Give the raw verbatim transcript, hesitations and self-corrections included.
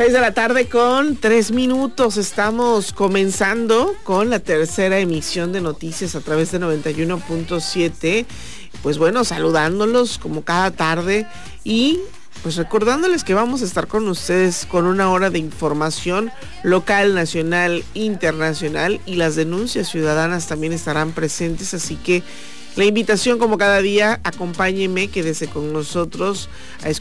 seis de la tarde con tres minutos. Estamos comenzando con la tercera emisión de noticias a través de noventa y uno punto siete. Pues bueno, saludándolos como cada tarde y pues recordándoles que vamos a estar con ustedes con una hora de información local, nacional, internacional, y las denuncias ciudadanas también estarán presentes, así que la invitación, como cada día, acompáñeme, quédese con nosotros a escuchar